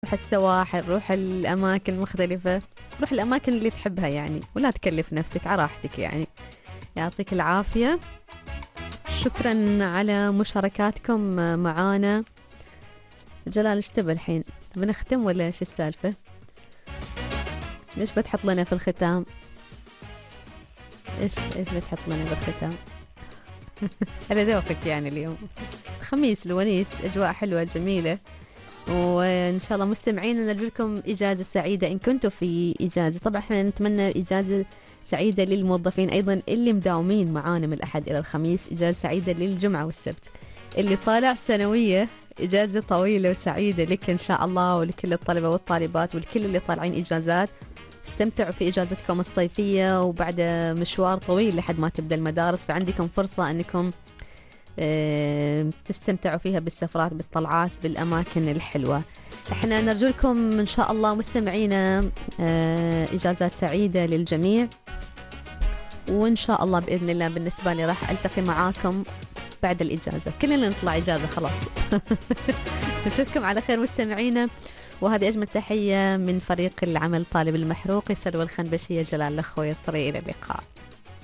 روح السواحل، روح الأماكن المختلفة، روح الأماكن اللي تحبها يعني، ولا تكلف نفسك، على راحتك يعني. يعطيك العافية. شكرا على مشاركاتكم معانا. جلال ايش تبى الحين؟ بنختم ولا ايش السالفة؟ ايش بتحط لنا في الختام؟ ايش بتحط لنا في الختام؟ على ذوقك يعني اليوم. خميس الونيس، أجواء حلوة جميلة، وإن شاء الله مستمعين نرجو لكم إجازة سعيدة إن كنتوا في إجازة. طبعا احنا نتمنى إجازة سعيدة للموظفين أيضا اللي مداومين معانا من الأحد إلى الخميس، إجازة سعيدة للجمعة والسبت. اللي طالع سنوية، إجازة طويلة وسعيدة لك إن شاء الله، ولكل الطلبة والطالبات والكل اللي طالعين إجازات. استمتعوا في إجازتكم الصيفية، وبعد مشوار طويل لحد ما تبدأ المدارس، فعندكم فرصة أنكم تستمتعوا فيها بالسفرات، بالطلعات، بالأماكن الحلوة. احنا نرجو لكم إن شاء الله مستمعينا إجازات سعيدة للجميع، وإن شاء الله بإذن الله بالنسبة لي راح ألتقي معاكم بعد الإجازة، كلنا نطلع إجازة خلاص. نشوفكم على خير مستمعينا، وهذه أجمل تحية من فريق العمل طالب المحروق، سلوى الخنبشية، جلال الأخوي الطريق، إلى اللقاء.